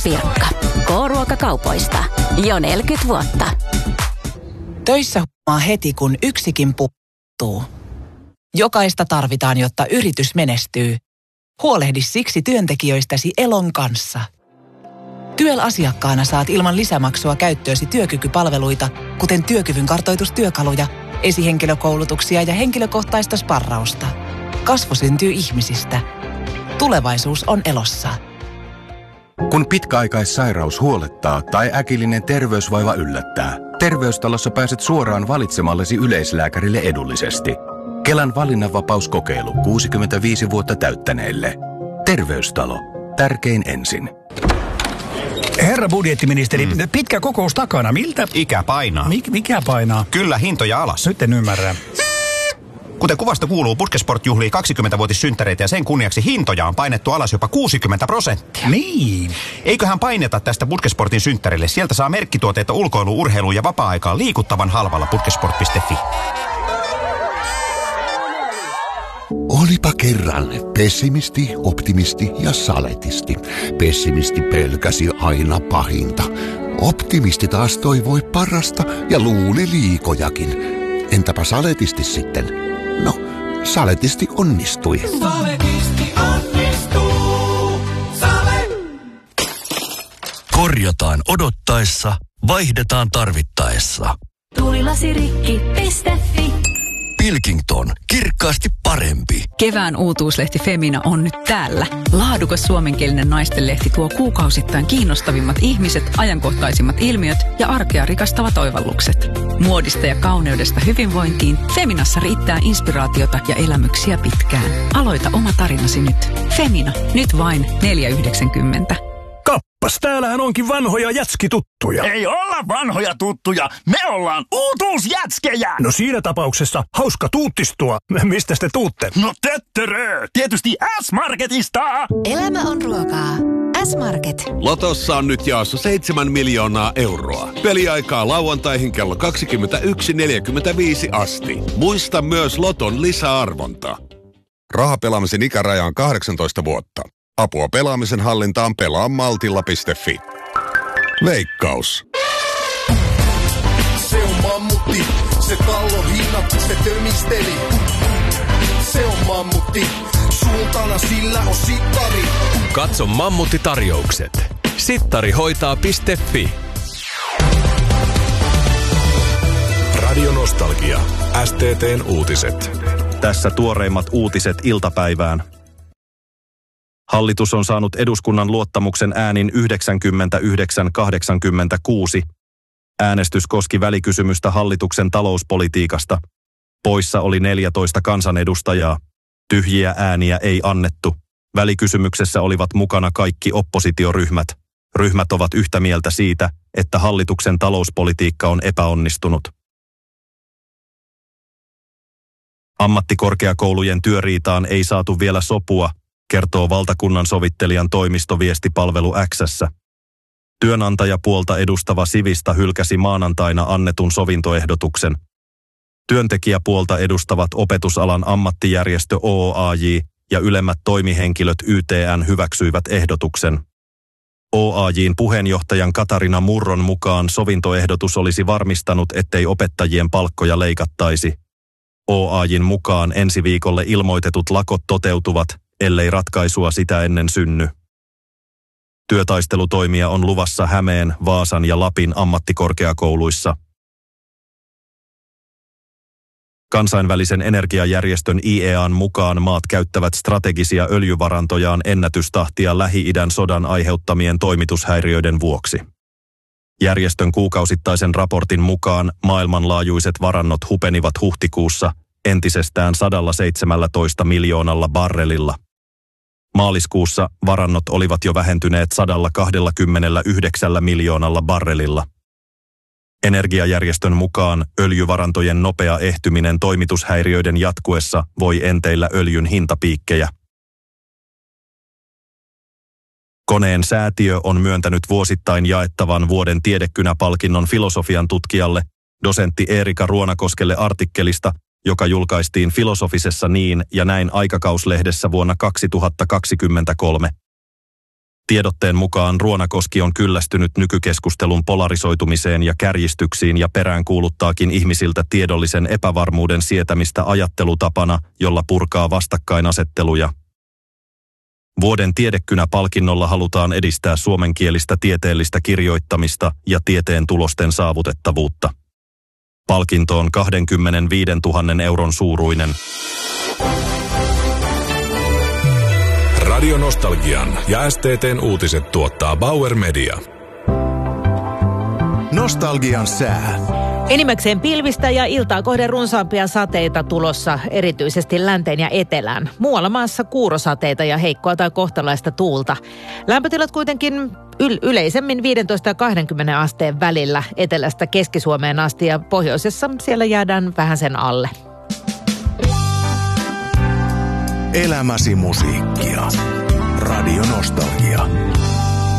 Pirkka. K-ruokakaupoista. Jo 40 vuotta. Töissä huomaa heti, kun yksikin puuttuu. Jokaista tarvitaan, jotta yritys menestyy. Huolehdi siksi työntekijöistäsi Elon kanssa. TYEL-asiakkaana saat ilman lisämaksua käyttöösi työkykypalveluita, kuten työkyvyn kartoitustyökaluja, esihenkilökoulutuksia ja henkilökohtaista sparrausta. Kasvu syntyy ihmisistä. Tulevaisuus on Elossa. Kun pitkäaikaissairaus huolettaa tai äkillinen terveysvaiva yllättää, Terveystalossa pääset suoraan valitsemallesi yleislääkärille edullisesti. Kelan valinnanvapauskokeilu 65 vuotta täyttäneille. Terveystalo. Tärkein ensin. Herra budjettiministeri, pitkä kokous takana. Miltä? Ikä painaa. Mikä painaa? Kyllä, hintoja alas. Nyt en ymmärrä. Kuten kuvasta kuuluu, Puskesport juhlii 20-vuotissynttäreitä ja sen kunniaksi hintoja on painettu alas jopa 60%. Niin. Eiköhän paineta tästä Puskesportin synttärille. Sieltä saa merkkituotteita ulkoiluun, urheiluun ja vapaa-aikaan liikuttavan halvalla puskesport.fi. Olipa kerran pessimisti, optimisti ja saletisti. Pessimisti pelkäsi aina pahinta. Optimisti taas toivoi parasta ja luuli liikojakin. Entäpä saletisti sitten? No, saletisti onnistui. Saletisti onnistuu. Korjataan odottaessa, vaihdetaan tarvittaessa. Tuulilasirikki.fi. Pilkington. Kirkkaasti parempi. Kevään uutuuslehti Femina on nyt täällä. Laadukas suomenkielinen naistenlehti tuo kuukausittain kiinnostavimmat ihmiset, ajankohtaisimmat ilmiöt ja arkea rikastavat oivallukset. Muodista ja kauneudesta hyvinvointiin Feminassa riittää inspiraatiota ja elämyksiä pitkään. Aloita oma tarinasi nyt. Femina. Nyt vain 4,90. Kappas, täällähän onkin vanhoja jätskituttuja. Ei olla vanhoja tuttuja, me ollaan uutuusjätskejä! No siinä tapauksessa hauska tuuttistua. Mistä te tuutte? No töttörö, tietysti S-Marketista! Elämä on ruokaa. S-Market. Lotossa on nyt jaossa 7 miljoonaa euroa. Peliaikaa lauantaihin kello 21.45 asti. Muista myös Loton lisäarvonta. Rahapelaamisen ikäraja on 18 vuotta. Apua pelaamisen hallintaan pelaamaltilla.fi. Veikkaus. Se on mammutti, se tallon hinnat, se tömisteli. Se on mammutti, suuntana sillä on sittari. Katso Mammutti-tarjoukset. Sittarihoitaa.fi. Radio Nostalgia. STT:n uutiset. Tässä tuoreimmat uutiset iltapäivään. Hallitus on saanut eduskunnan luottamuksen äänin 99-86. Äänestys koski välikysymystä hallituksen talouspolitiikasta. Poissa oli 14 kansanedustajaa. Tyhjiä ääniä ei annettu. Välikysymyksessä olivat mukana kaikki oppositioryhmät. Ryhmät ovat yhtä mieltä siitä, että hallituksen talouspolitiikka on epäonnistunut. Ammattikorkeakoulujen työriitaan ei saatu vielä sopua, kertoo valtakunnan sovittelijan toimisto viestipalvelu X:ssä. Työnantajapuolta edustava Sivista hylkäsi maanantaina annetun sovintoehdotuksen. Työntekijäpuolta edustavat opetusalan ammattijärjestö OAJ ja ylemmät toimihenkilöt YTN hyväksyivät ehdotuksen. OAJ:n puheenjohtajan Katarina Murron mukaan sovintoehdotus olisi varmistanut, ettei opettajien palkkoja leikattaisi. OAJ:n mukaan ensi viikolle ilmoitetut lakot toteutuvat, ellei ratkaisua sitä ennen synny. Työtaistelutoimia on luvassa Hämeen, Vaasan ja Lapin ammattikorkeakouluissa. Kansainvälisen energiajärjestön IEAn mukaan maat käyttävät strategisia öljyvarantojaan ennätystahtia Lähi-idän sodan aiheuttamien toimitushäiriöiden vuoksi. Järjestön kuukausittaisen raportin mukaan maailmanlaajuiset varannot hupenivat huhtikuussa entisestään 117 miljoonalla barrelilla. Maaliskuussa varannot olivat jo vähentyneet 129 miljoonalla barrelilla. Energiajärjestön mukaan öljyvarantojen nopea ehtyminen toimitushäiriöiden jatkuessa voi enteillä öljyn hintapiikkejä. Koneen säätiö on myöntänyt vuosittain jaettavan vuoden tiedekynäpalkinnon filosofian tutkijalle, dosentti Eerika Ruonakoskelle artikkelista, joka julkaistiin Filosofisessa niin ja näin aikakauslehdessä vuonna 2023. Tiedotteen mukaan Ruonakoski on kyllästynyt nykykeskustelun polarisoitumiseen ja kärjistyksiin ja peräänkuuluttaakin ihmisiltä tiedollisen epävarmuuden sietämistä ajattelutapana, jolla purkaa vastakkainasetteluja. Vuoden tiedekynä-palkinnolla halutaan edistää suomenkielistä tieteellistä kirjoittamista ja tieteen tulosten saavutettavuutta. Palkinto on 25 000 euron suuruinen. Radio Nostalgian ja STT:n uutiset tuottaa Bauer Media. Nostalgian sää. Enimmäkseen pilvistä ja iltaa kohden runsaampia sateita tulossa erityisesti länteen ja etelään. Muualla maassa kuurosateita ja heikkoa tai kohtalaista tuulta. Lämpötilat kuitenkin yleisemmin 15 ja 20 asteen välillä etelästä Keski-Suomeen asti ja pohjoisessa siellä jäädään vähän sen alle. Elämäsi musiikkia. Radio Nostalgia.